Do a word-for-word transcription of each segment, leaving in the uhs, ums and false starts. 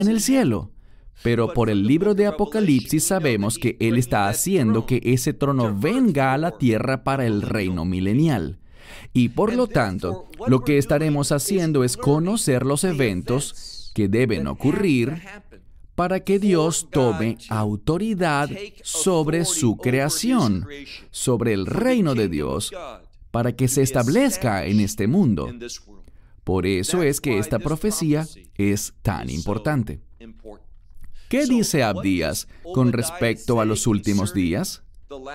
en el cielo. Pero por el libro de Apocalipsis sabemos que Él está haciendo que ese trono venga a la tierra para el reino milenial. Y por lo tanto, lo que estaremos haciendo es conocer los eventos que deben ocurrir para que Dios tome autoridad sobre su creación, sobre el reino de Dios, para que se establezca en este mundo. Por eso es que esta profecía es tan importante. ¿Qué dice Abdías con respecto a los últimos días?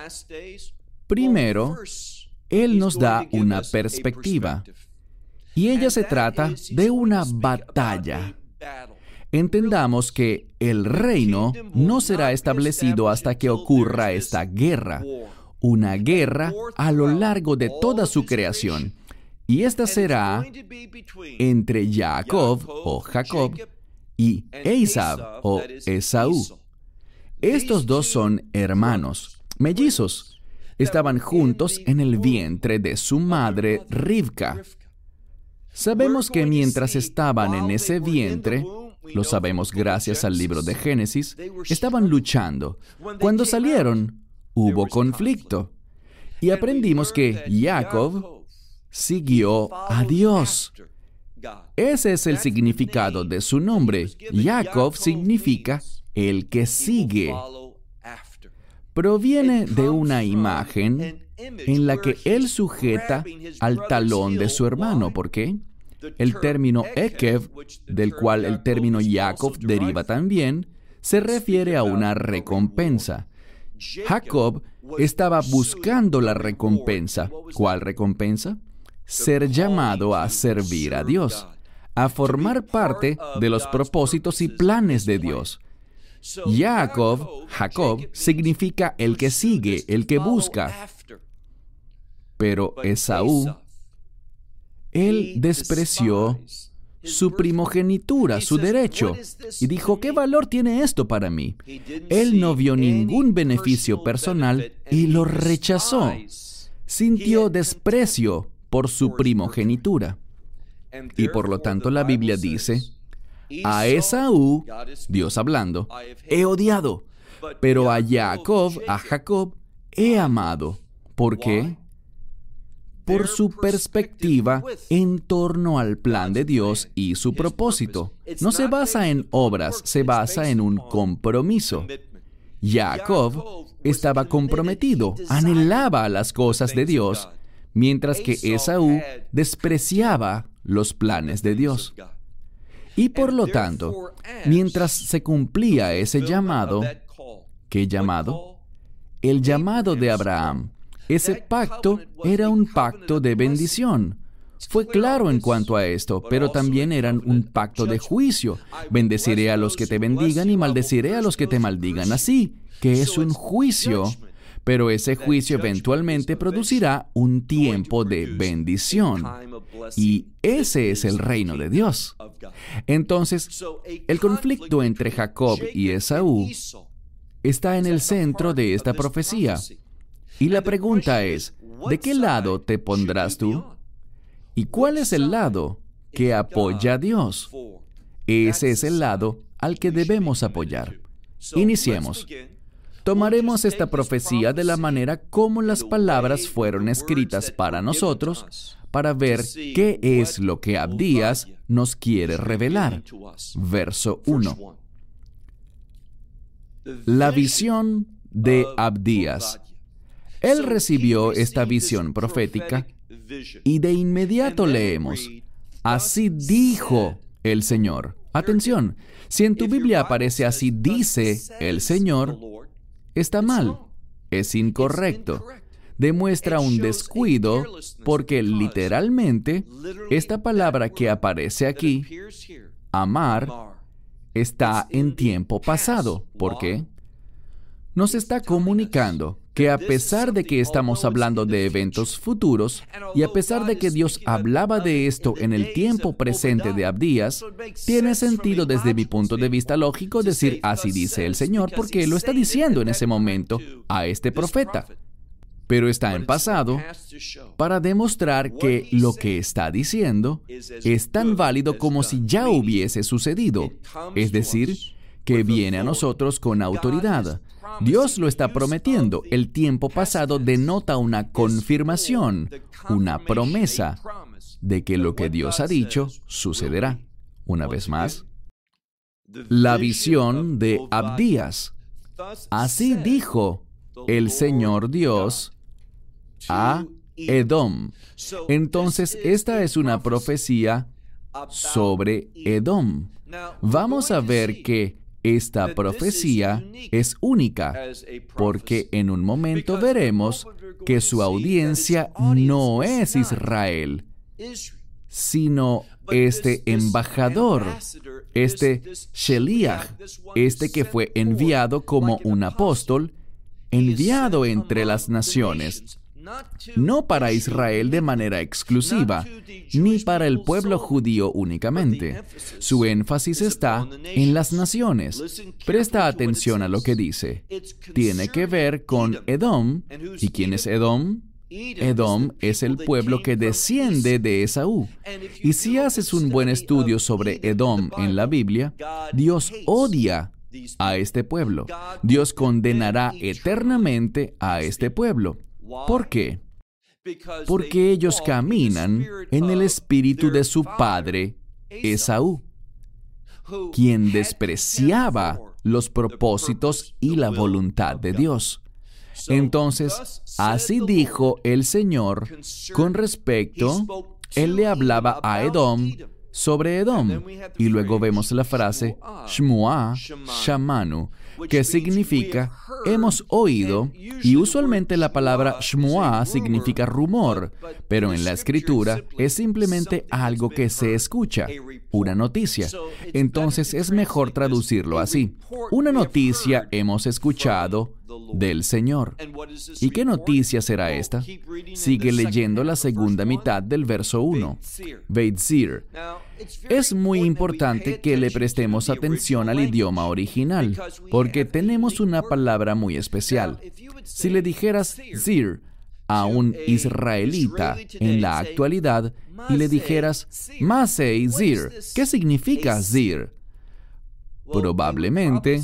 Primero, él nos da una perspectiva, y ella se trata de una batalla. Entendamos que el reino no será establecido hasta que ocurra esta guerra, una guerra a lo largo de toda su creación, y esta será entre Jacob o Jacob y Esab o Esaú. Estos dos son hermanos, mellizos. Estaban juntos en el vientre de su madre Rivka. Sabemos que mientras estaban en ese vientre, lo sabemos gracias al libro de Génesis, estaban luchando. Cuando salieron, hubo conflicto. Y aprendimos que Jacob siguió a Dios. Ese es el significado de su nombre. Jacob significa el que sigue. Proviene de una imagen en la que él sujeta al talón de su hermano. ¿Por qué? El término Ekev, del cual el término Jacob deriva también, se refiere a una recompensa. Jacob estaba buscando la recompensa. ¿Cuál recompensa? Ser llamado a servir a Dios, a formar parte de los propósitos y planes de Dios. Jacob, Jacob, significa el que sigue, el que busca. Pero Esaú, él despreció su primogenitura, su derecho, y dijo, ¿qué valor tiene esto para mí? Él no vio ningún beneficio personal y lo rechazó. Sintió desprecio por su primogenitura. Y por lo tanto la Biblia dice, a Esaú, Dios hablando, he odiado, pero a Jacob, a Jacob, he amado. ¿Por qué? Por su perspectiva en torno al plan de Dios y su propósito. No se basa en obras, se basa en un compromiso. Jacob estaba comprometido, anhelaba las cosas de Dios, mientras que Esaú despreciaba los planes de Dios. Y por lo tanto, mientras se cumplía ese llamado, ¿qué llamado? El llamado de Abraham. Ese pacto era un pacto de bendición. Fue claro en cuanto a esto, pero también eran un pacto de juicio. Bendeciré a los que te bendigan y maldeciré a los que te maldigan. Así que es un juicio, pero ese juicio eventualmente producirá un tiempo de bendición. Y ese es el reino de Dios. Entonces, el conflicto entre Jacob y Esaú está en el centro de esta profecía. Y la pregunta es, ¿de qué lado te pondrás tú? ¿Y cuál es el lado que apoya a Dios? Ese es el lado al que debemos apoyar. Iniciemos. Tomaremos esta profecía de la manera como las palabras fueron escritas para nosotros, para ver qué es lo que Abdías nos quiere revelar. Verso uno. La visión de Abdías. Él recibió esta visión profética y de inmediato leemos, así dijo el Señor. Atención, si en tu Biblia aparece así dice el Señor, está mal, es incorrecto. Demuestra un descuido porque literalmente esta palabra que aparece aquí, amar, está en tiempo pasado. ¿Por qué? Nos está comunicando que a pesar de que estamos hablando de eventos futuros, y a pesar de que Dios hablaba de esto en el tiempo presente de Abdías, tiene sentido desde mi punto de vista lógico decir así dice el Señor, porque Él lo está diciendo en ese momento a este profeta. pero está en pasado para demostrar que lo que está diciendo es tan válido como si ya hubiese sucedido. Es decir, que viene a nosotros con autoridad. Dios lo está prometiendo. El tiempo pasado denota una confirmación, una promesa de que lo que Dios ha dicho sucederá. Una vez más, la visión de Abdías. Así dijo el Señor Dios a Edom. Entonces, esta es una profecía sobre Edom. Vamos a ver que esta profecía es única, porque en un momento veremos que su audiencia no es Israel, sino este embajador, este Sheliach, este que fue enviado como un apóstol, enviado entre las naciones, no para Israel de manera exclusiva, ni para el pueblo judío únicamente. Su énfasis está en las naciones. Presta atención a lo que dice. Tiene que ver con Edom. ¿Y quién es Edom? Edom es el pueblo que desciende de Esaú. Y si haces un buen estudio sobre Edom en la Biblia, Dios odia a este pueblo. Dios condenará eternamente a este pueblo. ¿Por qué? Porque ellos caminan en el espíritu de su padre, Esaú, quien despreciaba los propósitos y la voluntad de Dios. Entonces, así dijo el Señor con respecto, Él le hablaba a Edom sobre Edom. Y luego vemos la frase Shmuá, Shamanu, que significa hemos oído, y usualmente la palabra Shmuá significa rumor, pero en la Escritura es simplemente algo que se escucha, una noticia. Entonces es mejor traducirlo así. Una noticia hemos escuchado del Señor. ¿Y qué noticia será esta? Sigue leyendo la segunda mitad del verso uno. Beitzir. Es muy importante que le prestemos atención al idioma original, porque tenemos una palabra muy especial. Si le dijeras zir a un israelita en la actualidad y le dijeras Masei zir, ¿qué significa zir? Probablemente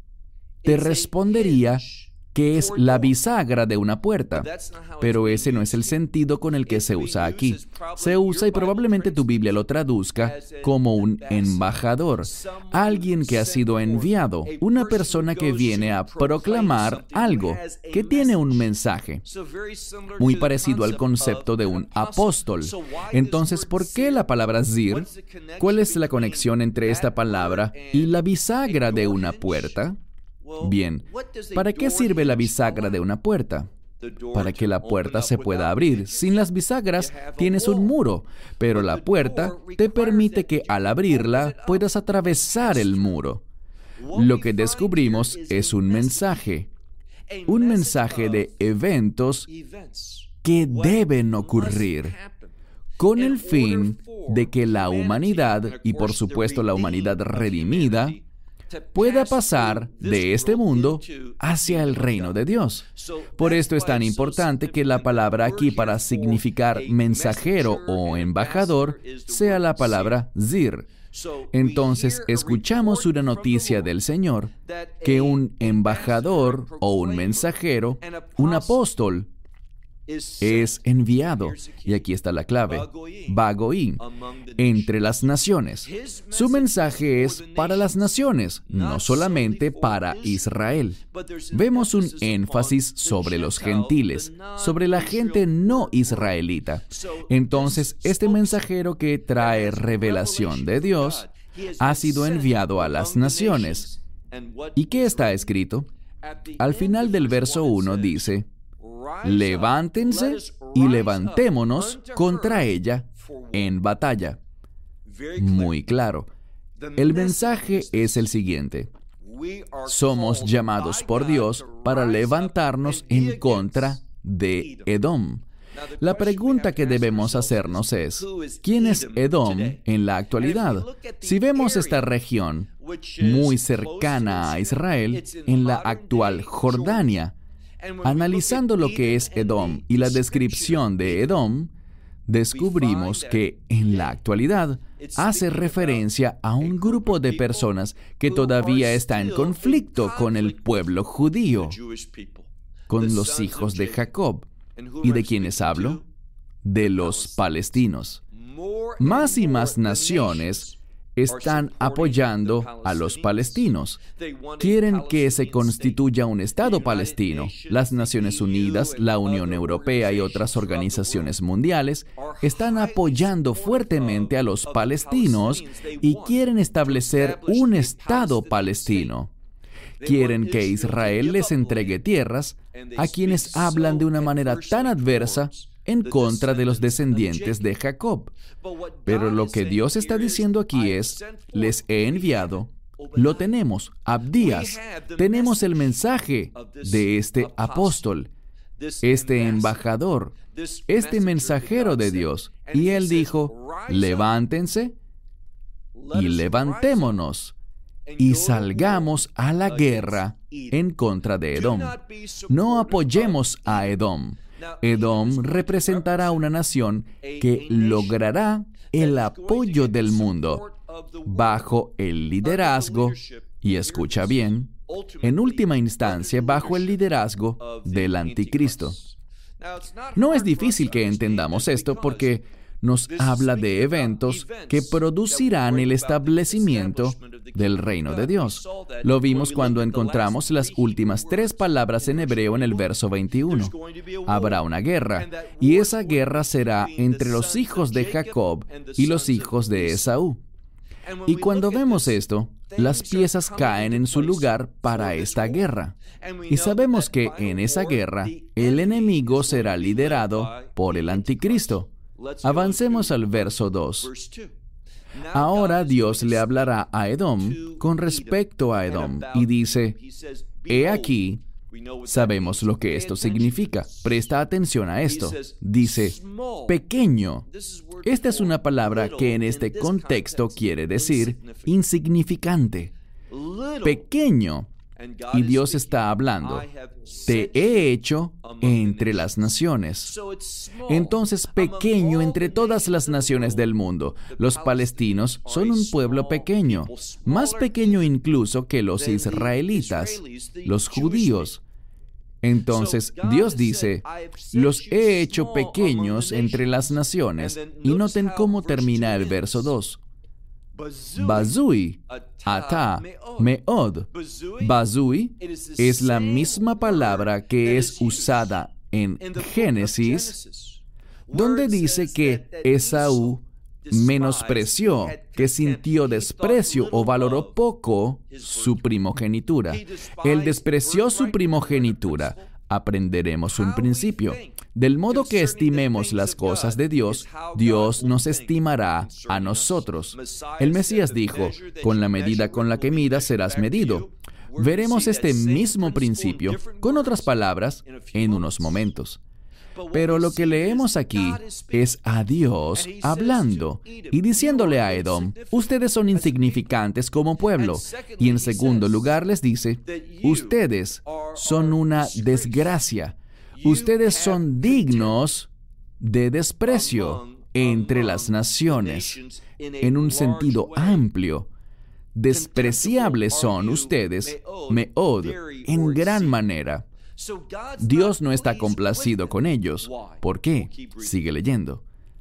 te respondería que es la bisagra de una puerta. Pero ese no es el sentido con el que se usa aquí. Se usa, y probablemente tu Biblia lo traduzca, como un embajador, alguien que ha sido enviado, una persona que viene a proclamar algo, que tiene un mensaje, muy parecido al concepto de un apóstol. Entonces, ¿por qué la palabra zir? ¿Cuál es la conexión entre esta palabra y la bisagra de una puerta? Bien, ¿para qué sirve la bisagra de una puerta? Para que la puerta se pueda abrir. Sin las bisagras tienes un muro, pero la puerta te permite que al abrirla puedas atravesar el muro. Lo que descubrimos es un mensaje, un mensaje de eventos que deben ocurrir con el fin de que la humanidad, y por supuesto la humanidad redimida, pueda pasar de este mundo hacia el reino de Dios. Por esto es tan importante que la palabra aquí para significar mensajero o embajador sea la palabra zir. Entonces escuchamos una noticia del Señor, que un embajador o un mensajero, un apóstol, es enviado. Y aquí está la clave. Bagoí, entre las naciones. Su mensaje es para las naciones, no solamente para Israel. Vemos un énfasis sobre los gentiles, sobre la gente no israelita. Entonces, este mensajero que trae revelación de Dios ha sido enviado a las naciones. ¿Y qué está escrito? Al final del verso uno dice: levántense y levantémonos contra ella en batalla. Muy claro. El mensaje es el siguiente. Somos llamados por Dios para levantarnos en contra de Edom. La pregunta que debemos hacernos es, ¿quién es Edom en la actualidad? Si vemos esta región muy cercana a Israel, en la actual Jordania, Analizando lo que es Edom y la descripción de Edom, descubrimos que en la actualidad hace referencia a un grupo de personas que todavía está en conflicto con el pueblo judío, con los hijos de Jacob. ¿Y de quiénes hablo? De los palestinos. Más y más naciones están apoyando a los palestinos. Quieren que se constituya un Estado palestino. Las Naciones Unidas, la Unión Europea y otras organizaciones mundiales están apoyando fuertemente a los palestinos y quieren establecer un Estado palestino. Quieren que Israel les entregue tierras a quienes hablan de una manera tan adversa en contra de los descendientes de Jacob. Pero lo que Dios está diciendo aquí es, les he enviado, lo tenemos, Abdías, tenemos el mensaje de este apóstol, este embajador, este mensajero de Dios. Y él dijo, levántense y levantémonos y salgamos a la guerra en contra de Edom. No apoyemos a Edom. Edom representará una nación que logrará el apoyo del mundo bajo el liderazgo, y escucha bien, en última instancia bajo el liderazgo del anticristo. No es difícil que entendamos esto porque nos habla de eventos que producirán el establecimiento del reino de Dios. Lo vimos cuando encontramos las últimas tres palabras en hebreo en el verso veintiuno. Habrá una guerra, y esa guerra será entre los hijos de Jacob y los hijos de Esaú. Y cuando vemos esto, las piezas caen en su lugar para esta guerra. Y sabemos que en esa guerra, el enemigo será liderado por el anticristo. Avancemos al verso dos. Ahora Dios le hablará a Edom con respecto a Edom y dice, he aquí, sabemos lo que esto significa. Presta atención a esto. Dice, pequeño. Esta es una palabra que en este contexto quiere decir insignificante. Pequeño. Y Dios está hablando, te he hecho entre las naciones. Entonces, pequeño entre todas las naciones del mundo. Los palestinos son un pueblo pequeño, más pequeño incluso que los israelitas, los judíos. Entonces, Dios dice, los he hecho pequeños entre las naciones. Y noten cómo termina el verso dos. Bazui, ata, meod. Bazui es la misma palabra que es usada en Génesis, donde dice que Esaú menospreció, que sintió desprecio o valoró poco su primogenitura. Él despreció su primogenitura. Aprenderemos un principio. Del modo que estimemos las cosas de Dios, Dios nos estimará a nosotros. El Mesías dijo, con la medida con la que midas serás medido. Veremos este mismo principio, con otras palabras, en unos momentos. Pero lo que leemos aquí es a Dios hablando y diciéndole a Edom, ustedes son insignificantes como pueblo. Y en segundo lugar les dice, ustedes son una desgracia. Ustedes son dignos de desprecio entre las naciones. En un sentido amplio, despreciables son ustedes, meod, en gran manera. Dios no está complacido con ellos. ¿Por qué? Sigue leyendo.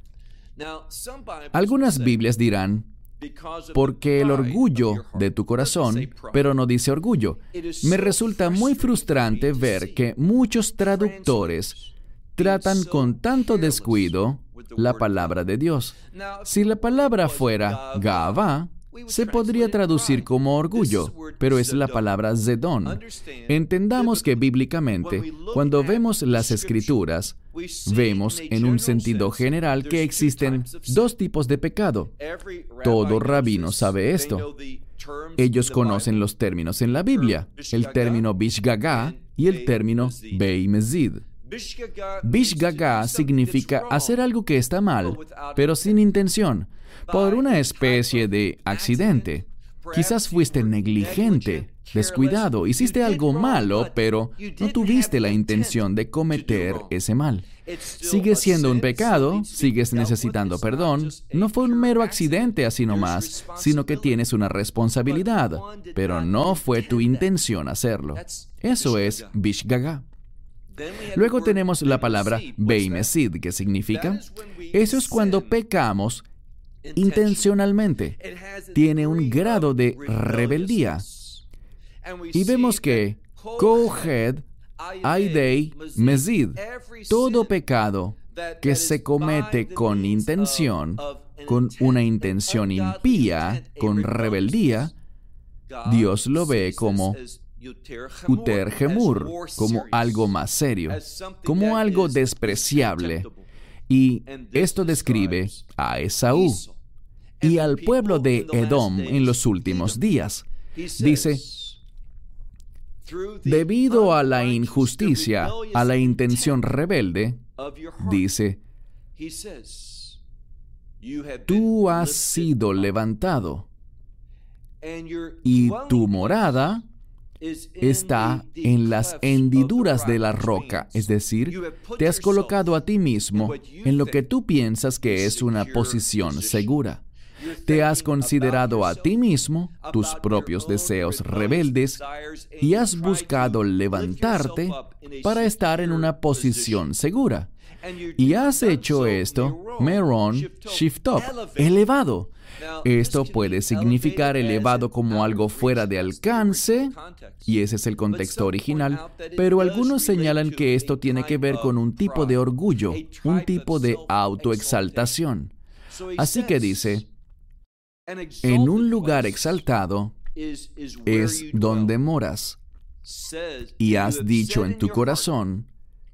Algunas Biblias dirán, porque el orgullo de tu corazón, pero no dice orgullo. Me resulta muy frustrante ver que muchos traductores tratan con tanto descuido la palabra de Dios. Si la palabra fuera Gaavá, se podría traducir como orgullo, pero es la palabra zedón. Entendamos que bíblicamente, cuando vemos las Escrituras, vemos en un sentido general que existen dos tipos de pecado. Todo rabino sabe esto. Ellos conocen los términos en la Biblia, el término bishgagá y el término beimezid. Bishgagá significa hacer algo que está mal, pero sin intención, por una especie de accidente. Quizás fuiste negligente, descuidado, hiciste algo malo, pero no tuviste la intención de cometer ese mal. Sigue siendo un pecado, sigues necesitando perdón. No fue un mero accidente así nomás, sino que tienes una responsabilidad, pero no fue tu intención hacerlo. Eso es Bishgaga. Luego tenemos la palabra Beimesid, que significa, eso es cuando pecamos intencionalmente. Tiene un grado de rebeldía. Y vemos que Kohed, Aidei, Mezid, todo pecado que se comete con intención, con una intención impía, con rebeldía, Dios lo ve como Uter Gemur, como algo más serio, como algo despreciable. Y esto describe a Esaú y al pueblo de Edom en los últimos días. Dice, debido a la injusticia, a la intención rebelde, dice, tú has sido levantado y tu morada está en las hendiduras de la roca, es decir, te has colocado a ti mismo en lo que tú piensas que es una posición segura. Te has considerado a ti mismo, tus propios deseos rebeldes, y has buscado levantarte para estar en una posición segura. Y has hecho esto, Meron Shiftop, elevado. Esto puede significar elevado como algo fuera de alcance, y ese es el contexto original, pero algunos señalan que esto tiene que ver con un tipo de orgullo, un tipo de autoexaltación. Así que dice, en un lugar exaltado es donde moras, y has dicho en tu corazón,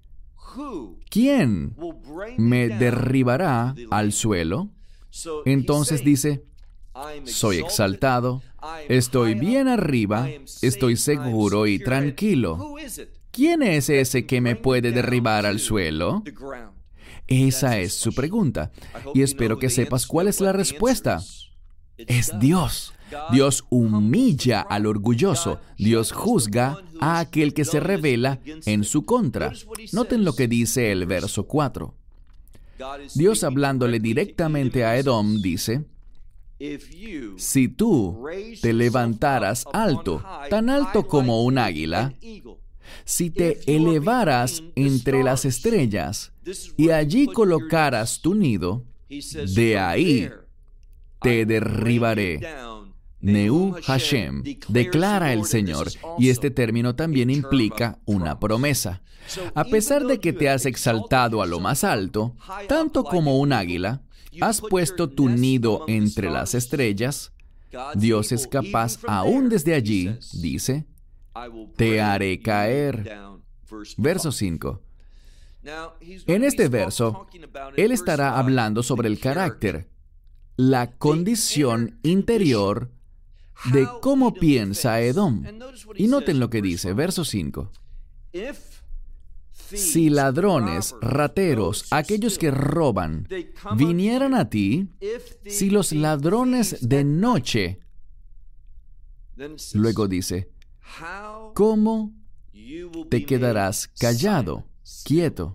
¿quién me derribará al suelo? Entonces dice, soy exaltado, estoy bien arriba, estoy seguro y tranquilo. ¿Quién es ese que me puede derribar al suelo? Esa es su pregunta, y espero que sepas cuál es la respuesta. Es Dios. Dios humilla al orgulloso. Dios juzga a aquel que se revela en su contra. Noten lo que dice el verso cuatro. Dios, hablándole directamente a Edom, dice, si tú te levantaras alto, tan alto como un águila, si te elevaras entre las estrellas y allí colocaras tu nido, de ahí te derribaré. Neu Hashem, declara el Señor, y este término también implica una promesa. A pesar de que te has exaltado a lo más alto, tanto como un águila, has puesto tu nido entre las estrellas, Dios es capaz aún desde allí, dice, te haré caer. Verso cinco. En este verso, Él estará hablando sobre el carácter, la condición interior de cómo piensa Edom. Y noten lo que dice, verso cinco. Si ladrones, rateros, aquellos que roban, vinieran a ti, si los ladrones de noche, luego dice, ¿cómo te quedarás callado, quieto?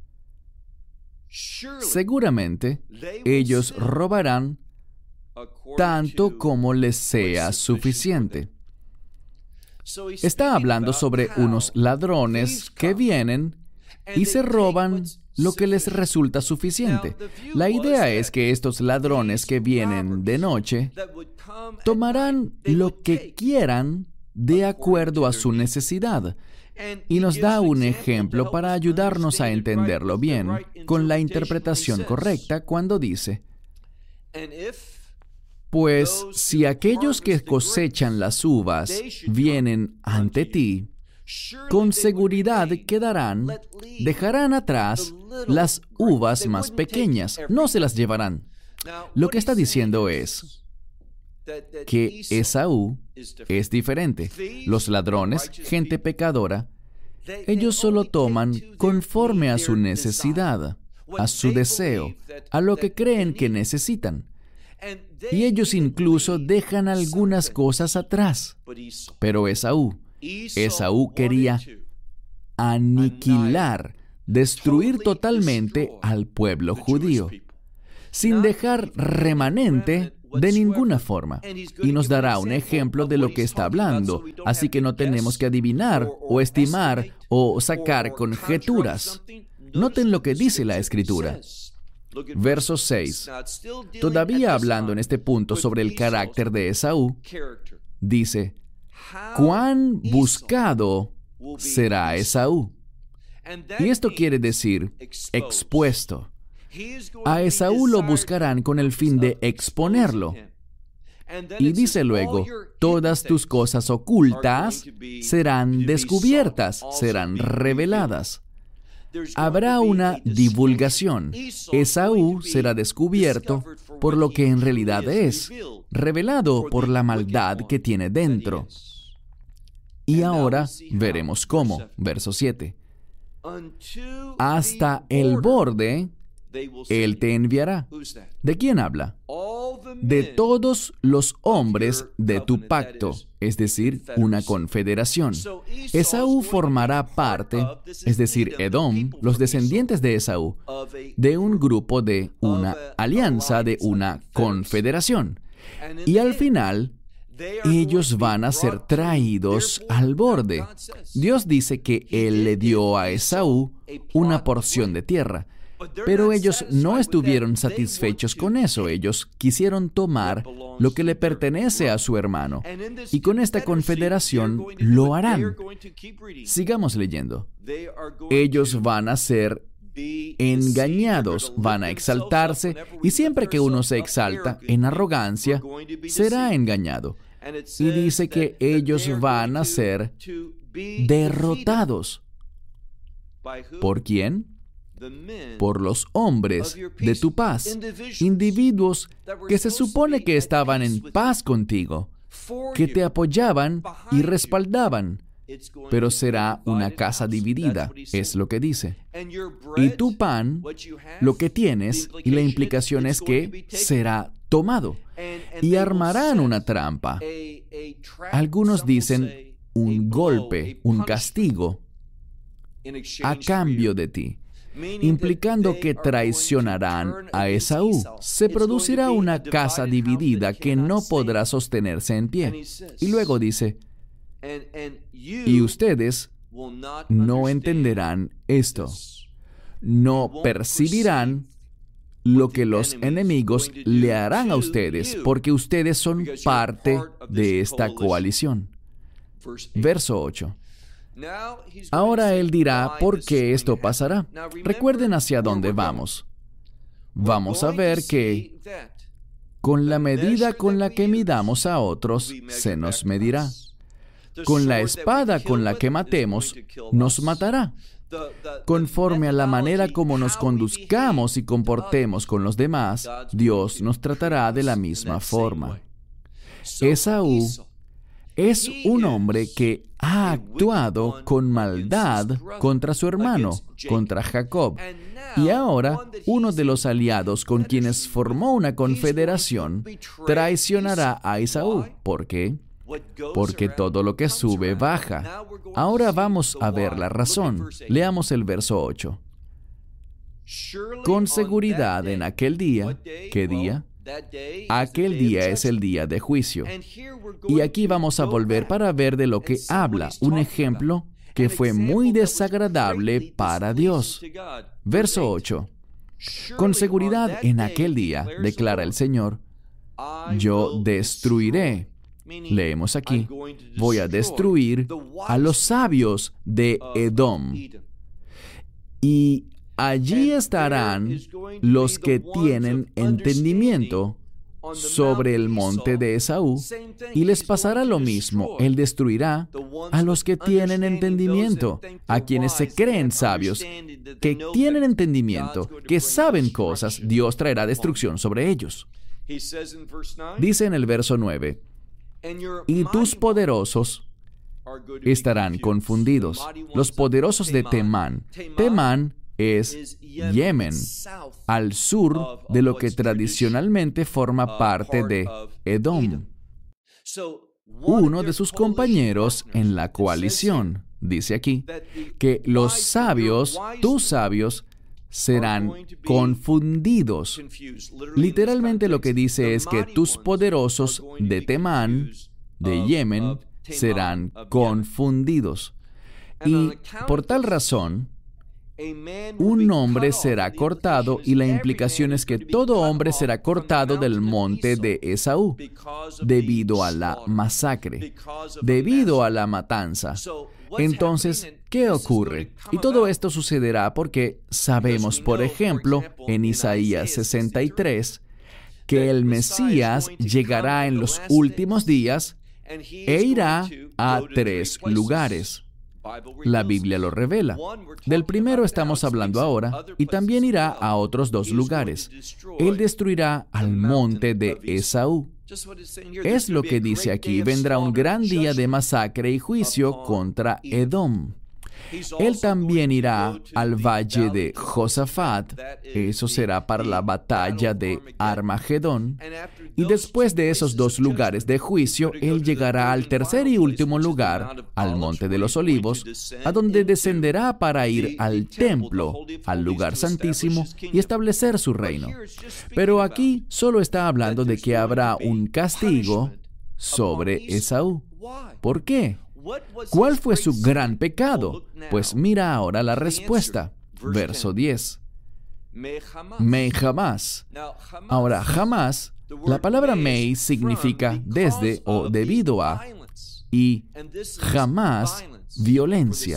Seguramente ellos robarán tanto como les sea suficiente. Está hablando sobre unos ladrones que vienen y se roban lo que les resulta suficiente. La idea es que estos ladrones que vienen de noche tomarán lo que quieran de acuerdo a su necesidad. Y nos da un ejemplo para ayudarnos a entenderlo bien con la interpretación correcta cuando dice, pues si aquellos que cosechan las uvas vienen ante ti, con seguridad quedarán, dejarán atrás las uvas más pequeñas, no se las llevarán. Lo que está diciendo es que Esaú es diferente. Los ladrones, gente pecadora, ellos solo toman conforme a su necesidad, a su deseo, a lo que creen que necesitan. Y ellos incluso dejan algunas cosas atrás. Pero Esaú, Esaú quería aniquilar, destruir totalmente al pueblo judío, sin dejar remanente de ninguna forma. Y nos dará un ejemplo de lo que está hablando, así que no tenemos que adivinar o estimar o sacar conjeturas. Noten lo que dice la Escritura. Verso seis. Todavía hablando en este punto sobre el carácter de Esaú, dice, «¿Cuán buscado será Esaú?» Y esto quiere decir expuesto. A Esaú lo buscarán con el fin de exponerlo. Y dice luego, todas tus cosas ocultas serán descubiertas, serán reveladas. Habrá una divulgación. Esaú será descubierto por lo que en realidad es, revelado por la maldad que tiene dentro. Y ahora veremos cómo. Verso siete. Hasta el borde Él te enviará. ¿De quién habla? De todos los hombres de tu pacto, es decir, una confederación. Esaú formará parte, es decir, Edom, los descendientes de Esaú, de un grupo de una alianza, de una confederación. Y al final, ellos van a ser traídos al borde. Dios dice que Él le dio a Esaú una porción de tierra. Pero ellos no estuvieron satisfechos con eso. Ellos quisieron tomar lo que le pertenece a su hermano. Y con esta confederación lo harán. Sigamos leyendo. Ellos van a ser engañados, van a exaltarse, y siempre que uno se exalta en arrogancia, será engañado. Y dice que ellos van a ser derrotados. ¿Por quién? Por los hombres de tu paz, individuos que se supone que estaban en paz contigo, que te apoyaban y respaldaban, pero será una casa dividida, es lo que dice. Y tu pan, lo que tienes, y la implicación es que será tomado, y armarán una trampa. Algunos dicen un golpe, un castigo, a cambio de ti, implicando que traicionarán a Esaú. Se producirá una casa dividida que no podrá sostenerse en pie. Y luego dice, y ustedes no entenderán esto, no percibirán lo que los enemigos le harán a ustedes, porque ustedes son parte de esta coalición. Verso ocho. Ahora Él dirá por qué esto pasará. Recuerden hacia dónde vamos. Vamos a ver que con la medida con la que midamos a otros, se nos medirá. Con la espada con la que matemos, nos matará. Conforme a la manera como nos conduzcamos y comportemos con los demás, Dios nos tratará de la misma forma. Esaú es un hombre que ha actuado con maldad contra su hermano, contra Jacob. Y ahora, uno de los aliados con quienes formó una confederación traicionará a Esaú. ¿Por qué? Porque todo lo que sube baja. Ahora vamos a ver la razón. Leamos el verso ocho. Con seguridad en aquel día, ¿qué día? Aquel día es el día de juicio. Y aquí vamos a volver para ver de lo que habla, un ejemplo que fue muy desagradable para Dios. Verso ocho. Con seguridad en aquel día, declara el Señor, yo destruiré. Leemos aquí, voy a destruir a los sabios de Edom. Y allí estarán los que tienen entendimiento sobre el monte de Esaú, y les pasará lo mismo. Él destruirá a los que tienen entendimiento, a quienes se creen sabios, que tienen entendimiento, que saben cosas. Dios traerá destrucción sobre ellos. Dice en el verso nueve, y tus poderosos estarán confundidos. Los poderosos de Temán. Temán es Yemen, al sur de lo que tradicionalmente forma parte de Edom. Uno de sus compañeros en la coalición dice aquí que los sabios, tus sabios, serán confundidos. Literalmente lo que dice es que tus poderosos de Temán, de Yemen, serán confundidos. Y por tal razón, un hombre será cortado, y la implicación es que todo hombre será cortado del monte de Esaú, debido a la masacre, debido a la matanza. Entonces, ¿qué ocurre? Y todo esto sucederá porque sabemos, por ejemplo, en Isaías sesenta y tres, que el Mesías llegará en los últimos días e irá a tres lugares. La Biblia lo revela. Del primero estamos hablando ahora, y también irá a otros dos lugares. Él destruirá al monte de Esaú. Es lo que dice aquí: vendrá un gran día de masacre y juicio contra Edom. Él también irá al valle de Josafat, eso será para la batalla de Armagedón, y después de esos dos lugares de juicio, Él llegará al tercer y último lugar, al Monte de los Olivos, a donde descenderá para ir al templo, al lugar santísimo, y establecer su reino. Pero aquí solo está hablando de que habrá un castigo sobre Esaú. ¿Por qué? ¿Cuál fue su gran pecado? Pues mira ahora la respuesta. Verso diez. Mei jamás. Ahora, jamás, la palabra mei significa desde o debido a, y jamás violencia.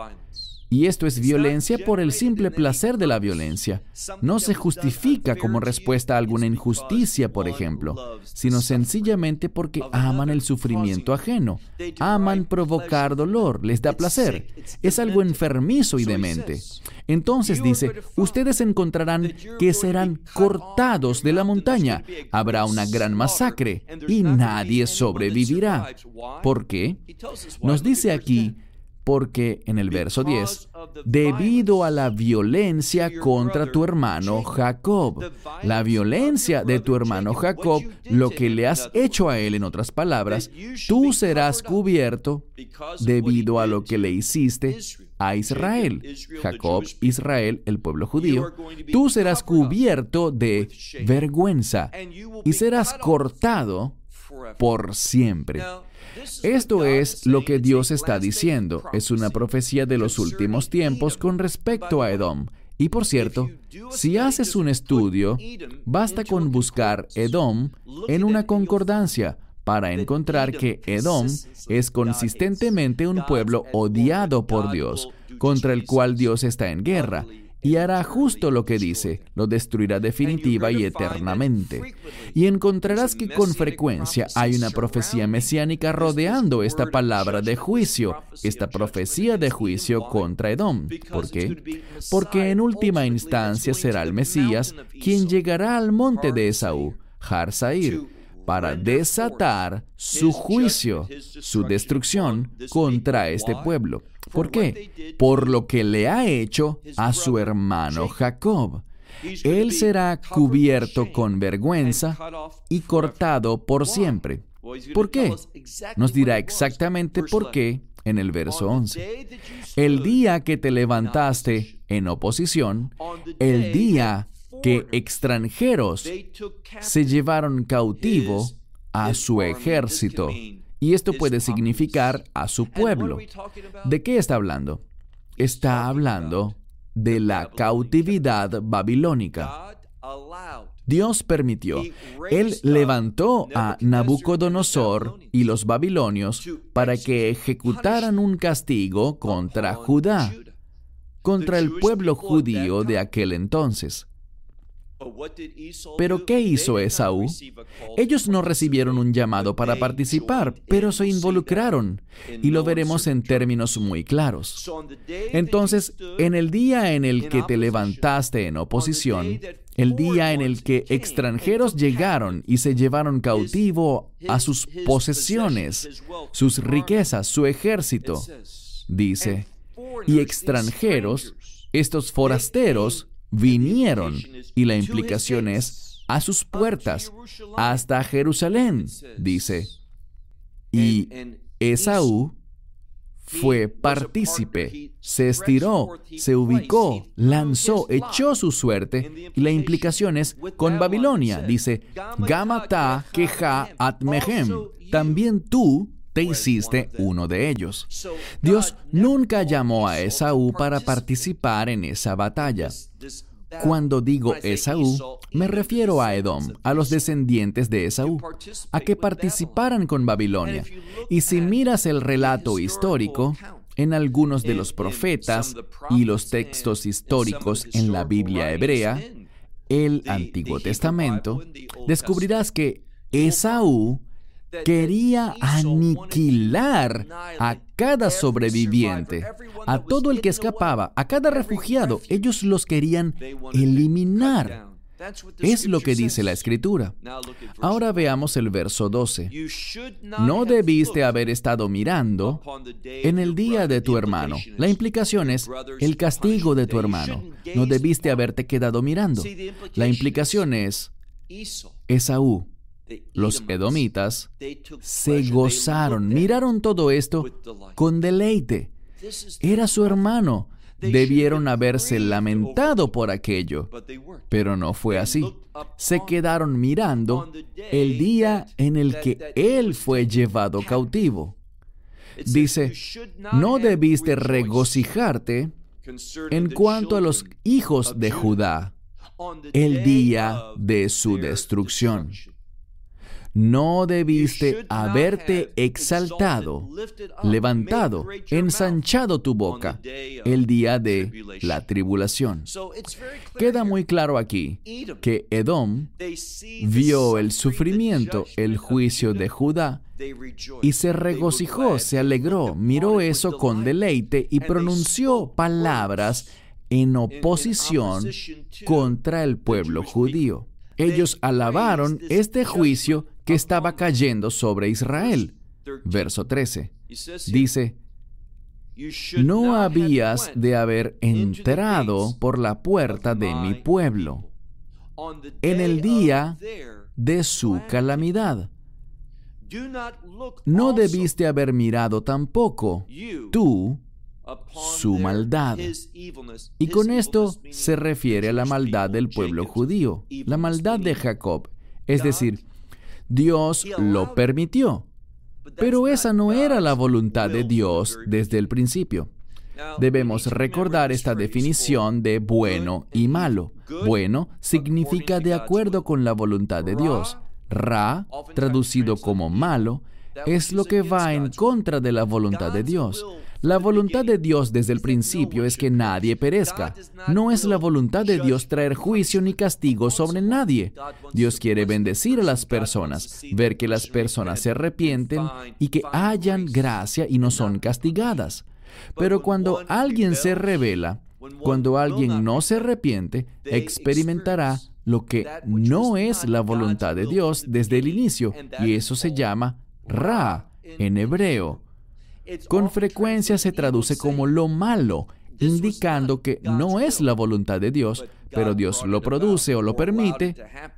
Y esto es violencia por el simple placer de la violencia. No se justifica como respuesta a alguna injusticia, por ejemplo, sino sencillamente porque aman el sufrimiento ajeno. Aman provocar dolor, les da placer. Es algo enfermizo y demente. Entonces dice, ustedes encontrarán que serán cortados de la montaña. Habrá una gran masacre y nadie sobrevivirá. ¿Por qué? Nos dice aquí, porque en el verso diez, debido a la violencia contra tu hermano Jacob. La violencia de tu hermano Jacob, lo que le has hecho a él, en otras palabras, tú serás cubierto debido a lo que le hiciste a Israel. Jacob, Israel, el pueblo judío. Tú serás cubierto de vergüenza y serás cortado por siempre. Esto es lo que Dios está diciendo. Es una profecía de los últimos tiempos con respecto a Edom. Y por cierto, si haces un estudio, basta con buscar Edom en una concordancia para encontrar que Edom es consistentemente un pueblo odiado por Dios, contra el cual Dios está en guerra. Y hará justo lo que dice, lo destruirá definitiva y eternamente. Y encontrarás que con frecuencia hay una profecía mesiánica rodeando esta palabra de juicio, esta profecía de juicio contra Edom. ¿Por qué? Porque en última instancia será el Mesías quien llegará al monte de Esaú, Har Sair, para desatar su juicio, su destrucción contra este pueblo. ¿Por qué? Por lo que le ha hecho a su hermano Jacob. Él será cubierto con vergüenza y cortado por siempre. ¿Por qué? Nos dirá exactamente por qué en el verso once. El día que te levantaste en oposición, el día que extranjeros se llevaron cautivo a su ejército. Y esto puede significar a su pueblo. ¿De qué está hablando? Está hablando de la cautividad babilónica. Dios permitió. Él levantó a Nabucodonosor y los babilonios para que ejecutaran un castigo contra Judá, contra el pueblo judío de aquel entonces. ¿Pero qué hizo Esaú? Ellos no recibieron un llamado para participar, pero se involucraron, y lo veremos en términos muy claros. Entonces, en el día en el que te levantaste en oposición, el día en el que extranjeros llegaron y se llevaron cautivo a sus posesiones, sus riquezas, su ejército, dice, y extranjeros, estos forasteros, vinieron, y la implicación es a sus puertas, hasta Jerusalén, dice. Y Esaú fue partícipe, se estiró, se ubicó, lanzó, echó su suerte, y la implicación es con Babilonia, dice, Gamata Keja Atmehem, también tú te hiciste uno de ellos. Dios nunca llamó a Esaú para participar en esa batalla. Cuando digo Esaú, me refiero a Edom, a los descendientes de Esaú, a que participaran con Babilonia. Y si miras el relato histórico, en algunos de los profetas y los textos históricos en la Biblia hebrea, el Antiguo Testamento, descubrirás que Esaú quería aniquilar a cada sobreviviente, a todo el que escapaba, a cada refugiado. Ellos los querían eliminar. Es lo que dice la Escritura. Ahora veamos el verso doce. No debiste haber estado mirando en el día de tu hermano. La implicación es el castigo de tu hermano. No debiste haberte quedado mirando. La implicación es Esaú. Los edomitas se gozaron, miraron todo esto con deleite. Era su hermano. Debieron haberse lamentado por aquello, pero no fue así. Se quedaron mirando el día en el que él fue llevado cautivo. Dice, no debiste regocijarte en cuanto a los hijos de Judá, el día de su destrucción. No debiste haberte exaltado, levantado, ensanchado tu boca el día de la tribulación. Queda muy claro aquí que Edom vio el sufrimiento, el juicio de Judá, y se regocijó, se alegró, miró eso con deleite y pronunció palabras en oposición contra el pueblo judío. Ellos alabaron este juicio que estaba cayendo sobre Israel. Verso trece. Dice, no habías de haber entrado por la puerta de mi pueblo en el día de su calamidad. No debiste haber mirado tampoco tú su maldad. Y con esto se refiere a la maldad del pueblo judío, la maldad de Jacob. Es decir, Dios lo permitió, pero esa no era la voluntad de Dios desde el principio. Debemos recordar esta definición de bueno y malo. Bueno significa de acuerdo con la voluntad de Dios. Ra, traducido como malo, es lo que va en contra de la voluntad de Dios. La voluntad de Dios desde el principio es que nadie perezca. No es la voluntad de Dios traer juicio ni castigo sobre nadie. Dios quiere bendecir a las personas, ver que las personas se arrepienten y que hayan gracia y no son castigadas. Pero cuando alguien se rebela, cuando alguien no se arrepiente, experimentará lo que no es la voluntad de Dios desde el inicio, y eso se llama Ra en hebreo. Con frecuencia se traduce como lo malo, indicando que no es la voluntad de Dios, pero Dios lo produce o lo permite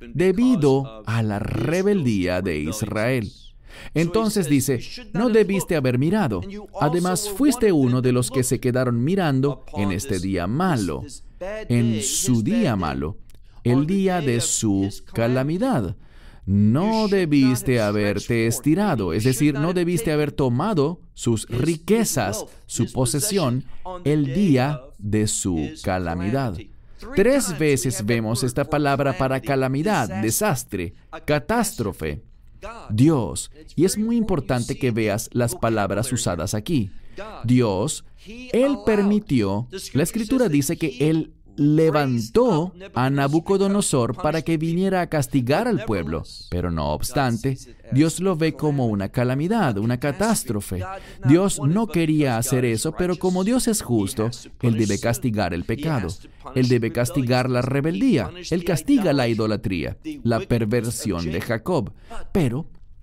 debido a la rebeldía de Israel. Entonces dice, no debiste haber mirado. Además, fuiste uno de los que se quedaron mirando en este día malo, en su día malo, el día de su calamidad. No debiste haberte estirado, es decir, no debiste haber tomado sus riquezas, su posesión, el día de su calamidad. Tres veces vemos esta palabra para calamidad, desastre, catástrofe. Dios, y es muy importante que veas las palabras usadas aquí. Dios, Él permitió, la Escritura dice que Él levantó a Nabucodonosor para que viniera a castigar al pueblo, pero no obstante, Dios lo ve como una calamidad, una catástrofe. Dios no quería hacer eso, pero como Dios es justo, Él debe castigar el pecado. Él debe castigar la rebeldía. Él castiga la idolatría, la perversión de Jacob. Pero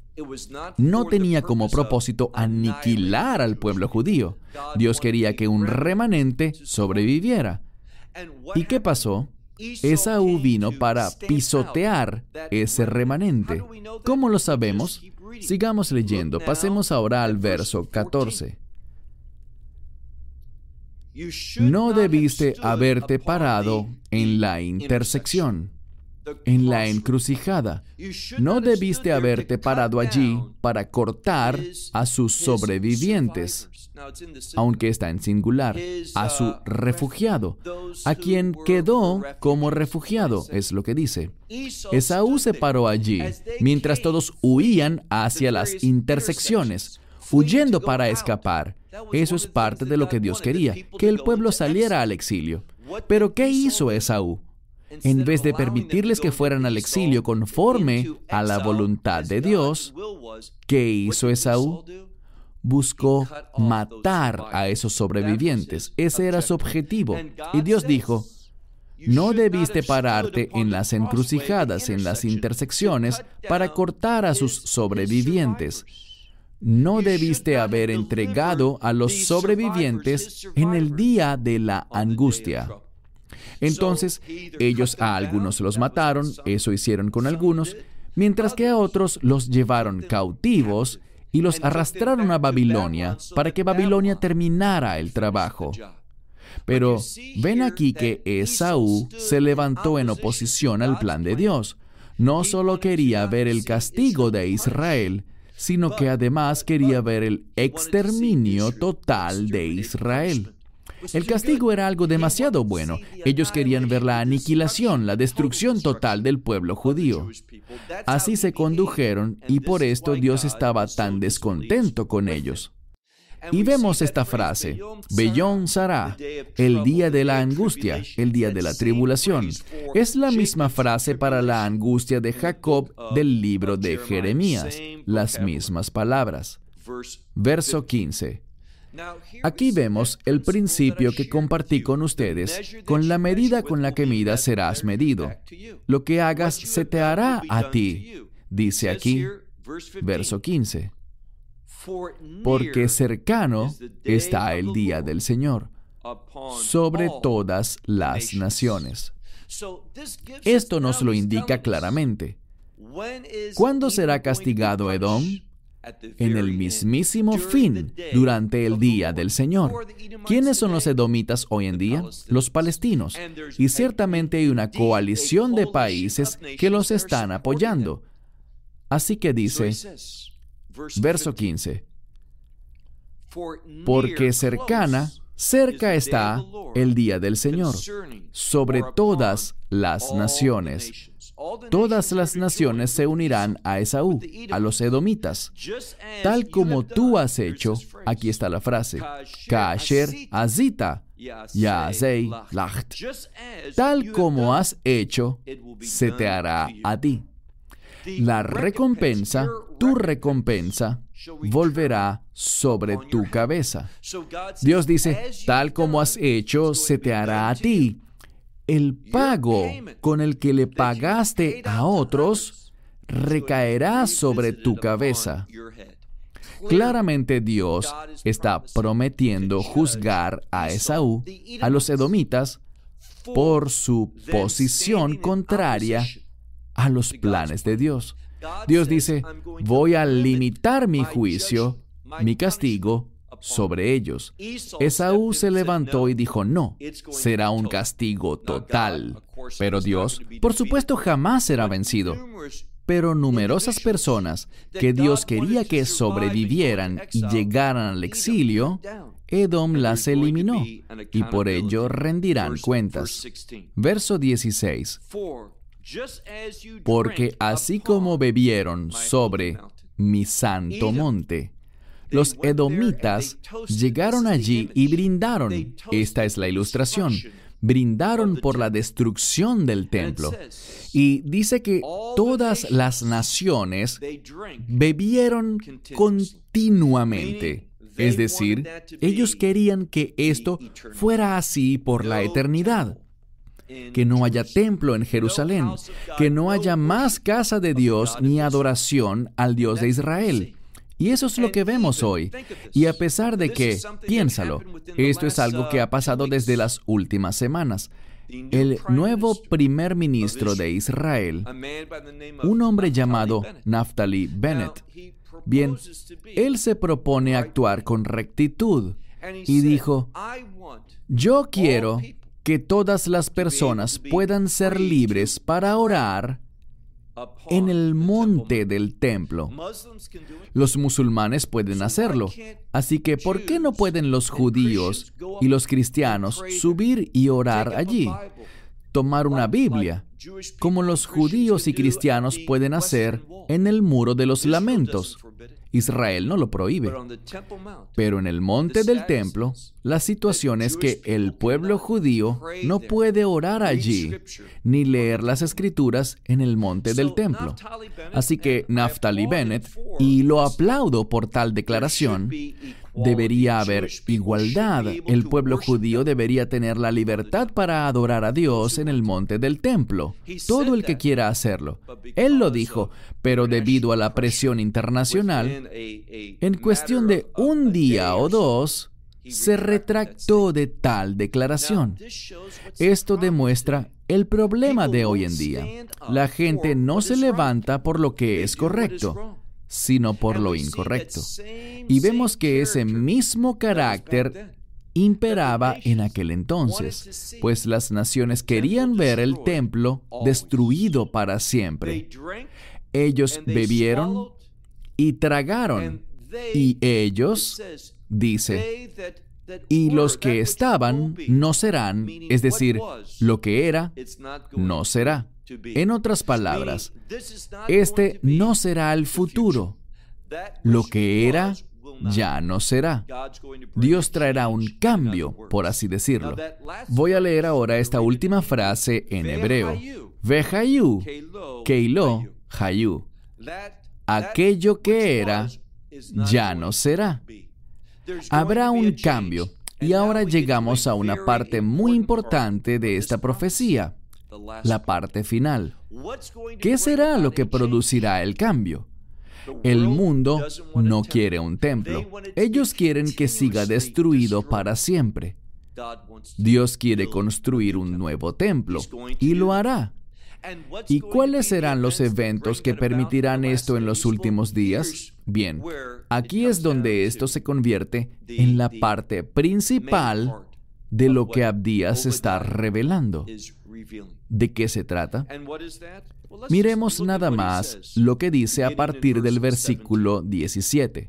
no tenía como propósito aniquilar al pueblo judío. Dios quería que un remanente sobreviviera. ¿Y qué pasó? Esaú vino para pisotear ese remanente. ¿Cómo lo sabemos? Sigamos leyendo. Pasemos ahora al verso catorce. No debiste haberte parado en la intersección, en la encrucijada. No debiste haberte parado allí para cortar a sus sobrevivientes, aunque está en singular, a su refugiado, a quien quedó como refugiado, es lo que dice. Esaú se paró allí, mientras todos huían hacia las intersecciones, huyendo para escapar. Eso es parte de lo que Dios quería, que el pueblo saliera al exilio. Pero ¿qué hizo Esaú? En vez de permitirles que fueran al exilio conforme a la voluntad de Dios, ¿qué hizo Esaú? Buscó matar a esos sobrevivientes. Ese era su objetivo. Y Dios dijo, no debiste pararte en las encrucijadas, en las intersecciones, para cortar a sus sobrevivientes. No debiste haber entregado a los sobrevivientes en el día de la angustia. Entonces, ellos a algunos los mataron, eso hicieron con algunos, mientras que a otros los llevaron cautivos y los arrastraron a Babilonia para que Babilonia terminara el trabajo. Pero ven aquí que Esaú se levantó en oposición al plan de Dios. No solo quería ver el castigo de Israel, sino que además quería ver el exterminio total de Israel. El castigo era algo demasiado bueno. Ellos querían ver la aniquilación, la destrucción total del pueblo judío. Así se condujeron y por esto Dios estaba tan descontento con ellos. Y vemos esta frase, Beyón Sará, el día de la angustia, el día de la tribulación. Es la misma frase para la angustia de Jacob del libro de Jeremías, las mismas palabras. Verso quince. Aquí vemos el principio que compartí con ustedes. Con la medida con la que midas serás medido. Lo que hagas se te hará a ti. Dice aquí, verso quince. Porque cercano está el día del Señor sobre todas las naciones. Esto nos lo indica claramente. ¿Cuándo será castigado Edom? En el mismísimo fin, durante el día del Señor. ¿Quiénes son los edomitas hoy en día? Los palestinos. Y ciertamente hay una coalición de países que los están apoyando. Así que dice, verso quince, porque cercana, cerca está el día del Señor, sobre todas las naciones. Todas las naciones se unirán a Esaú, a los edomitas. Tal como tú has hecho, aquí está la frase, Kaasher azita, Yaasei lacht. Tal como has hecho, se te hará a ti. La recompensa, tu recompensa, volverá sobre tu cabeza. Dios dice, tal como has hecho, se te hará a ti. El pago con el que le pagaste a otros recaerá sobre tu cabeza. Claramente Dios está prometiendo juzgar a Esaú, a los edomitas, por su posición contraria a los planes de Dios. Dios dice, voy a limitar mi juicio, mi castigo, sobre ellos. Esaú se levantó y dijo, no, será un castigo total. Pero Dios, por supuesto, jamás será vencido. Pero numerosas personas que Dios quería que sobrevivieran y llegaran al exilio, Edom las eliminó, y por ello rendirán cuentas. Verso dieciséis. Porque así como bebieron sobre mi santo monte, los edomitas llegaron allí y brindaron. Esta es la ilustración. Brindaron por la destrucción del templo. Y dice que todas las naciones bebieron continuamente. Es decir, ellos querían que esto fuera así por la eternidad. Que no haya templo en Jerusalén. Que no haya más casa de Dios ni adoración al Dios de Israel. Y eso es lo que vemos hoy. Y a pesar de que, piénsalo, esto es algo que ha pasado desde las últimas semanas. el nuevo primer ministro de Israel, un hombre llamado Naftali Bennett. Bien, él se propone actuar con rectitud y dijo, yo quiero que todas las personas puedan ser libres para orar en el monte del templo. Los musulmanes pueden hacerlo, así que ¿por qué no pueden los judíos y los cristianos subir y orar allí? Tomar una Biblia, como los judíos y cristianos pueden hacer en el Muro de los Lamentos. Israel no lo prohíbe. Pero en el monte del templo, la situación es que el pueblo judío no puede orar allí, ni leer las escrituras en el monte del templo. Así que Naftali Bennett, y lo aplaudo por tal declaración, debería haber igualdad. El pueblo judío debería tener la libertad para adorar a Dios en el monte del templo. Todo el que quiera hacerlo. Él lo dijo, pero debido a la presión internacional, en cuestión de un día o dos, se retractó de tal declaración. Esto demuestra el problema de hoy en día. La gente no se levanta por lo que es correcto, sino por lo incorrecto. Y vemos que ese mismo carácter imperaba en aquel entonces, pues las naciones querían ver el templo destruido para siempre. Ellos bebieron y tragaron, y ellos, dice, y los que estaban no serán, es decir, lo que era, no será. En otras palabras, este no será el futuro. Lo que era, ya no será. Dios traerá un cambio, por así decirlo. Voy a leer ahora esta última frase en hebreo. Vehayu, keilo, hayu. Aquello que era, ya no será. Habrá un cambio. Y ahora llegamos a una parte muy importante de esta profecía. La parte final. ¿Qué será lo que producirá el cambio? El mundo no quiere un templo. Ellos quieren que siga destruido para siempre. Dios quiere construir un nuevo templo y lo hará. ¿Y cuáles serán los eventos que permitirán esto en los últimos días? Bien, aquí es donde esto se convierte en la parte principal de lo que Abdías está revelando. ¿De qué se trata? Miremos nada más lo que dice a partir del versículo diecisiete.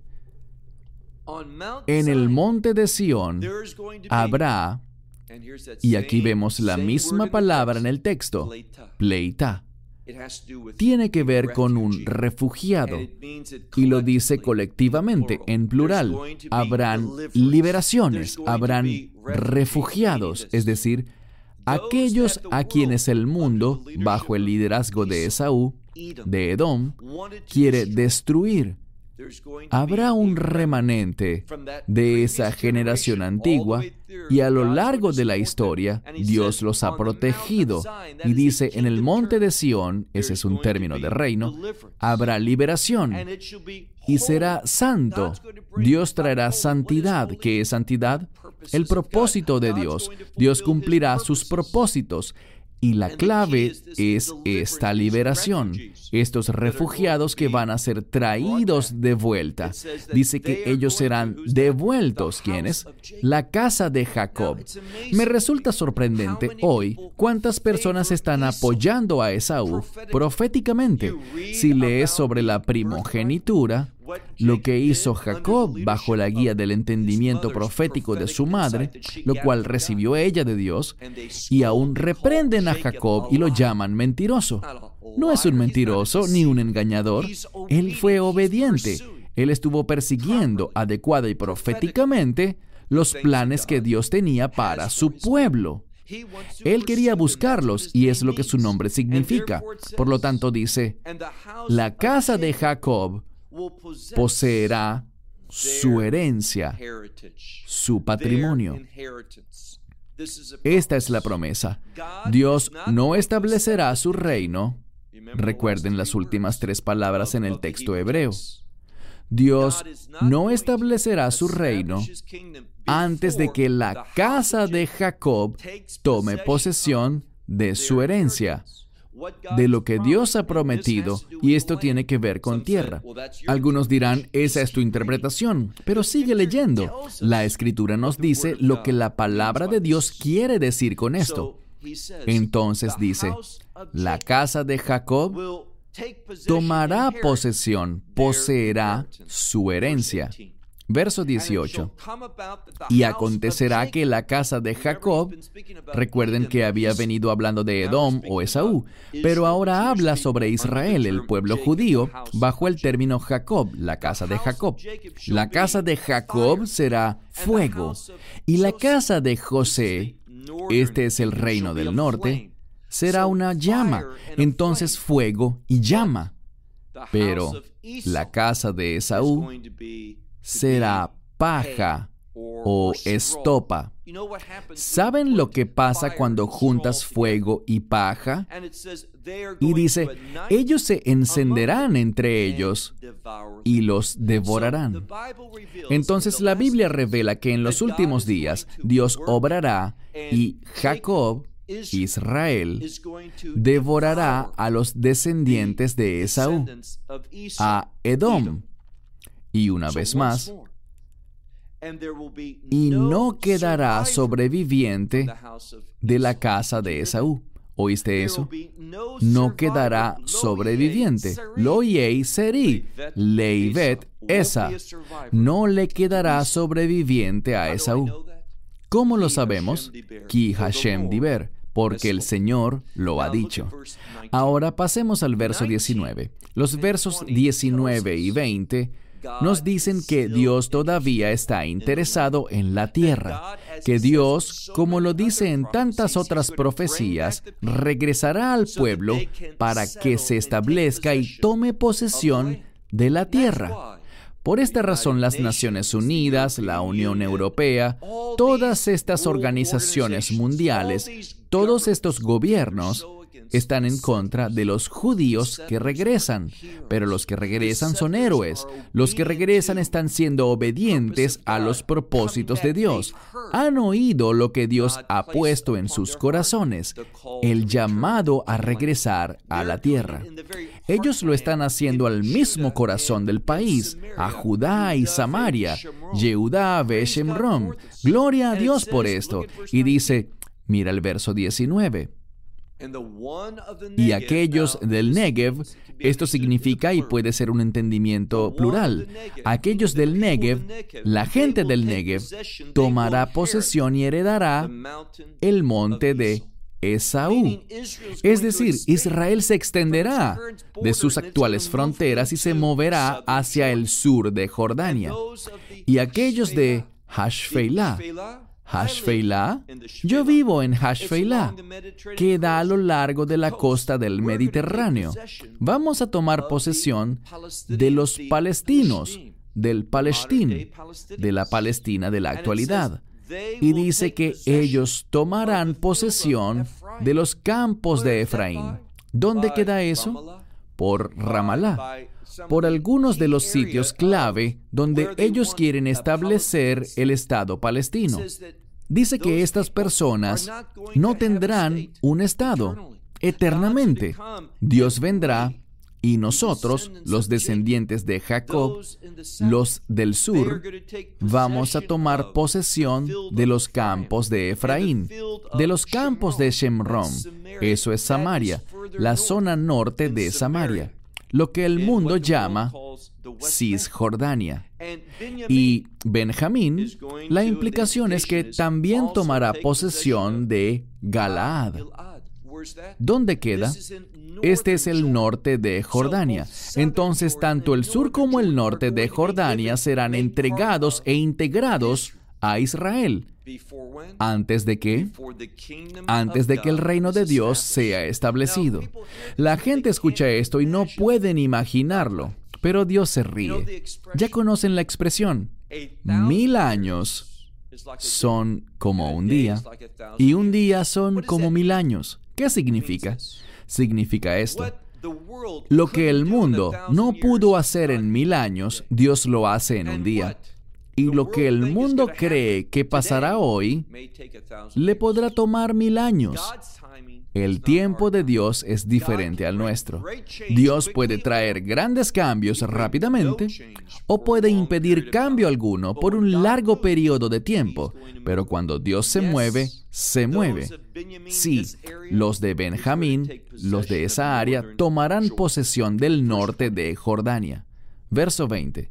En el monte de Sión habrá, y aquí vemos la misma palabra en el texto, pleita. Tiene que ver con un refugiado, y lo dice colectivamente, en plural. Habrán liberaciones, habrán refugiados, es decir, aquellos a quienes el mundo, bajo el liderazgo de Esaú, de Edom, quiere destruir. Habrá un remanente de esa generación antigua y a lo largo de la historia Dios los ha protegido y dice en el monte de Sión, ese es un término de reino, habrá liberación y será santo. Dios traerá santidad. ¿Qué es santidad? El propósito de Dios. Dios cumplirá sus propósitos. Y la clave es esta liberación. Estos refugiados que van a ser traídos de vuelta. Dice que ellos serán devueltos. ¿Quiénes? La casa de Jacob. Me resulta sorprendente hoy cuántas personas están apoyando a Esaú proféticamente. Si lees sobre la primogenitura, lo que hizo Jacob bajo la guía del entendimiento profético de su madre, lo cual recibió ella de Dios, y aún reprenden a Jacob y lo llaman mentiroso. No es un mentiroso ni un engañador. Él fue obediente. Él estuvo persiguiendo adecuada y proféticamente los planes que Dios tenía para su pueblo. Él quería buscarlos y es lo que su nombre significa. Por lo tanto dice, la casa de Jacob poseerá su herencia, su patrimonio. Esta es la promesa. Dios no establecerá su reino. Recuerden las últimas tres palabras en el texto hebreo. Dios no establecerá su reino antes de que la casa de Jacob tome posesión de su herencia, de lo que Dios ha prometido, y esto tiene que ver con tierra. Algunos dirán, esa es tu interpretación, pero sigue leyendo. La Escritura nos dice lo que la palabra de Dios quiere decir con esto. Entonces dice, la casa de Jacob tomará posesión, poseerá su herencia. Verso dieciocho. Y acontecerá que la casa de Jacob, recuerden que había venido hablando de Edom o Esaú, pero ahora habla sobre Israel, el pueblo judío, bajo el término Jacob, la casa de Jacob. La casa de Jacob será fuego, y la casa de José, este es el reino del norte, será una llama, entonces fuego y llama. Pero la casa de Esaú será paja o estopa. ¿Saben lo que pasa cuando juntas fuego y paja? Y dice, ellos se encenderán entre ellos y los devorarán. Entonces la Biblia revela que en los últimos días Dios obrará y Jacob, Israel, devorará a los descendientes de Esaú, a Edom. Y una vez más, y no quedará sobreviviente de la casa de Esaú. ¿Oíste eso? No quedará sobreviviente. Lo yei seri, leivet esa. No le quedará sobreviviente a Esaú. ¿Cómo lo sabemos? Ki Hashem diber, porque el Señor lo ha dicho. Ahora pasemos al verso diecinueve. Los versos diecinueve y veinte nos dicen que Dios todavía está interesado en la tierra, que Dios, como lo dice en tantas otras profecías, regresará al pueblo para que se establezca y tome posesión de la tierra. Por esta razón, las Naciones Unidas, la Unión Europea, todas estas organizaciones mundiales, todos estos gobiernos, están en contra de los judíos que regresan. Pero los que regresan son héroes. Los que regresan están siendo obedientes a los propósitos de Dios. Han oído lo que Dios ha puesto en sus corazones, el llamado a regresar a la tierra. Ellos lo están haciendo al mismo corazón del país, a Judá y Samaria, Yehudá ve Shemrom. Gloria a Dios por esto. Y dice, mira el verso diecinueve. Y aquellos del Negev, esto significa y puede ser un entendimiento plural, aquellos del Negev, la gente del Negev, tomará posesión y heredará el monte de Esaú. Es decir, Israel se extenderá de sus actuales fronteras y se moverá hacia el sur de Jordania. Y aquellos de Hashfeilah, Hashfeilah, yo vivo en Hashfeilah, que da a lo largo de la costa del Mediterráneo. Vamos a tomar posesión de los palestinos, del Palestín, de la Palestina de la actualidad. Y dice que ellos tomarán posesión de los campos de Efraín. ¿Dónde queda eso? Por Ramalá, por algunos de los sitios clave donde ellos quieren establecer el Estado palestino. Dice que estas personas no tendrán un Estado eternamente. Dios vendrá y nosotros, los descendientes de Jacob, los del sur, vamos a tomar posesión de los campos de Efraín, de los campos de Shemrom. Eso es Samaria, la zona norte de Samaria, lo que el mundo llama Cisjordania. Y Benjamín, la implicación es que también tomará posesión de Galaad. ¿Dónde queda? Este es el norte de Jordania. Entonces, tanto el sur como el norte de Jordania serán entregados e integrados a Israel. ¿Antes de qué? Antes de que el reino de Dios sea establecido. La gente escucha esto y no pueden imaginarlo, pero Dios se ríe. Ya conocen la expresión. Mil años son como un día, y un día son como mil años. ¿Qué significa? Significa esto. Lo que el mundo no pudo hacer en mil años, Dios lo hace en un día. Y lo que el mundo cree que pasará hoy, le podrá tomar mil años. El tiempo de Dios es diferente al nuestro. Dios puede traer grandes cambios rápidamente o puede impedir cambio alguno por un largo periodo de tiempo. Pero cuando Dios se mueve, se mueve. Sí, los de Benjamín, los de esa área, tomarán posesión del norte de Jordania. Verso veinte.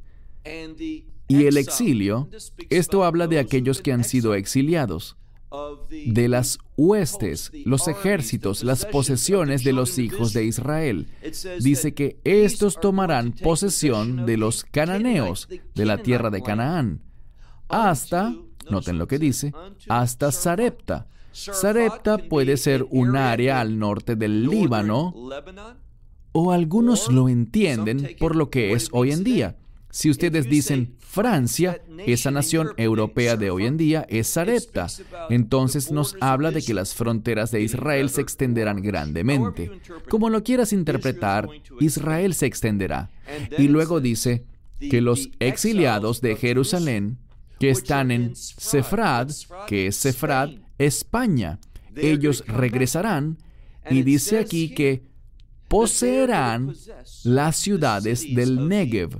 Y el exilio, esto habla de aquellos que han sido exiliados, de las huestes, los ejércitos, las posesiones de los hijos de Israel. Dice que estos tomarán posesión de los cananeos, de la tierra de Canaán, hasta, noten lo que dice, hasta Sarepta. Sarepta puede ser un área al norte del Líbano, o algunos lo entienden por lo que es hoy en día. Si ustedes dicen Francia, esa nación europea de hoy en día es Sarepta. Entonces nos habla de que las fronteras de Israel se extenderán grandemente. Como lo quieras interpretar, Israel se extenderá. Y luego dice que los exiliados de Jerusalén, que están en Sefrad, que es Sefrad, España, ellos regresarán, y dice aquí que poseerán las ciudades del Negev.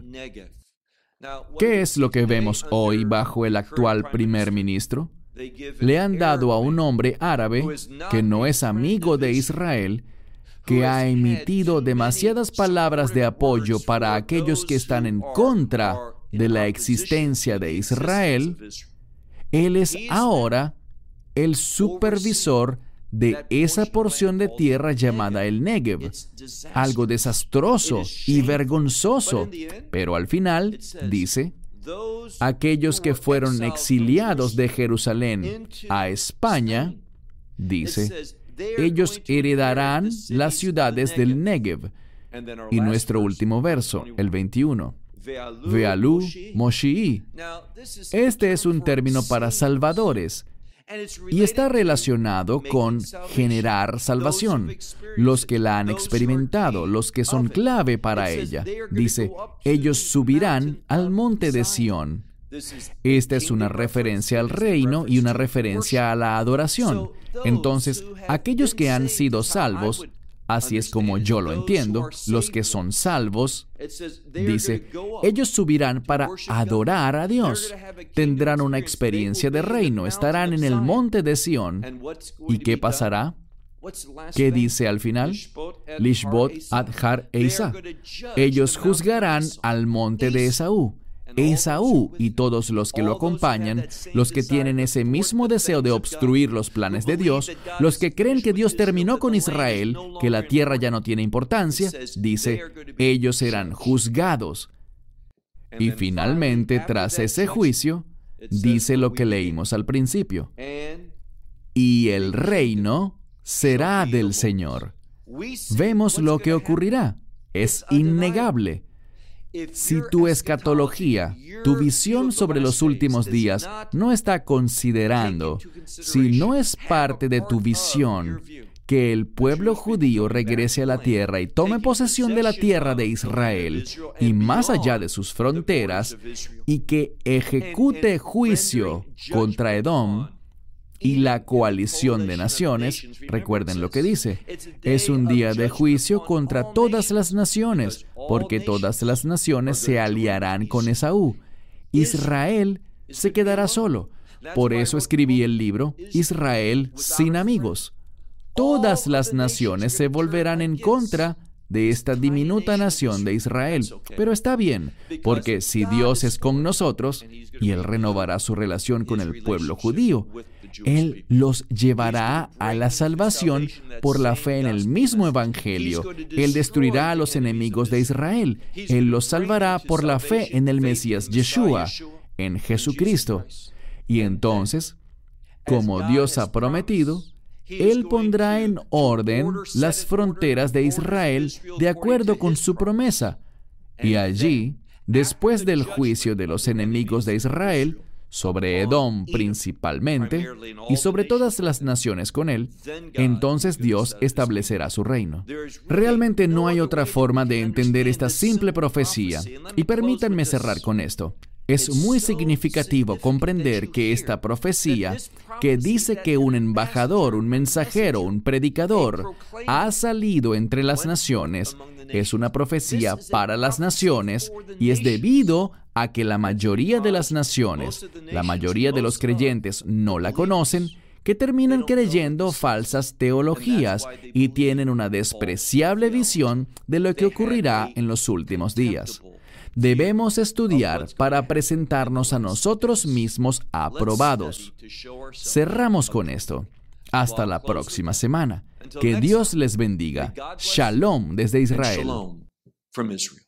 ¿Qué es lo que vemos hoy bajo el actual primer ministro? Le han dado a un hombre árabe que no es amigo de Israel, que ha emitido demasiadas palabras de apoyo para aquellos que están en contra de la existencia de Israel. Él es ahora el supervisor de esa porción de tierra llamada el Negev. Algo desastroso y vergonzoso. Pero al final dice, aquellos que fueron exiliados de Jerusalén a España, dice, ellos heredarán las ciudades del Negev. Y nuestro último verso, el veintiuno. Ve'alu Moshi'i. Este es un término para salvadores. Y está relacionado con generar salvación. Los que la han experimentado, los que son clave para ella. Dice, ellos subirán al monte de Sión. Esta es una referencia al reino y una referencia a la adoración. Entonces, aquellos que han sido salvos, así es como yo lo entiendo, los que son salvos, dice, ellos subirán para adorar a Dios. Tendrán una experiencia de reino, estarán en el monte de Sión. ¿Y qué pasará? ¿Qué dice al final? Lishbot, Adhar e Isá. Ellos juzgarán al monte de Esaú. Esaú y todos los que lo acompañan, los que tienen ese mismo deseo de obstruir los planes de Dios, los que creen que Dios terminó con Israel, que la tierra ya no tiene importancia, dice, ellos serán juzgados. Y finalmente, tras ese juicio, dice lo que leímos al principio. Y el reino será del Señor. Vemos lo que ocurrirá. Es innegable. Si tu escatología, tu visión sobre los últimos días, no está considerando, si no es parte de tu visión, que el pueblo judío regrese a la tierra y tome posesión de la tierra de Israel y más allá de sus fronteras, y que ejecute juicio contra Edom y la coalición de naciones, recuerden lo que dice, es un día de juicio contra todas las naciones, porque todas las naciones se aliarán con Esaú. Israel se quedará solo. Por eso escribí el libro Israel sin amigos. Todas las naciones se volverán en contra de esta diminuta nación de Israel. Pero está bien, porque si Dios es con nosotros, y Él renovará su relación con el pueblo judío, Él los llevará a la salvación por la fe en el mismo Evangelio. Él destruirá a los enemigos de Israel. Él los salvará por la fe en el Mesías Yeshua, en Jesucristo. Y entonces, como Dios ha prometido, Él pondrá en orden las fronteras de Israel de acuerdo con su promesa. Y allí, después del juicio de los enemigos de Israel, sobre Edom principalmente, y sobre todas las naciones con él, entonces Dios establecerá su reino. Realmente no hay otra forma de entender esta simple profecía, y permítanme cerrar con esto. Es muy significativo comprender que esta profecía, que dice que un embajador, un mensajero, un predicador, ha salido entre las naciones, es una profecía para las naciones y es debido a que la mayoría de las naciones, la mayoría de los creyentes no la conocen, que terminan creyendo falsas teologías y tienen una despreciable visión de lo que ocurrirá en los últimos días. Debemos estudiar para presentarnos a nosotros mismos aprobados. Cerramos con esto. Hasta la próxima semana. Que Dios les bendiga. Shalom desde Israel.